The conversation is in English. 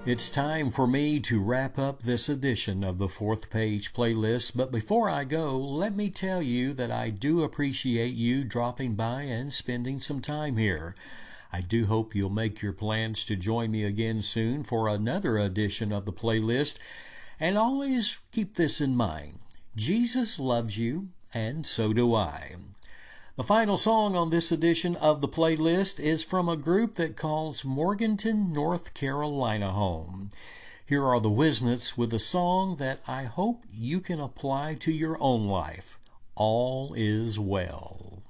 It's time for me to wrap up this edition of the Fourth Page Playlist, but before I go, let me tell you that I do appreciate you dropping by and spending some time here. I do hope you'll make your plans to join me again soon for another edition of the playlist, and always keep this in mind. Jesus loves you, and so do I. The final song on this edition of the playlist is from a group that calls Morganton, North Carolina home. Here are the Wisnets with a song that I hope you can apply to your own life. All is Well.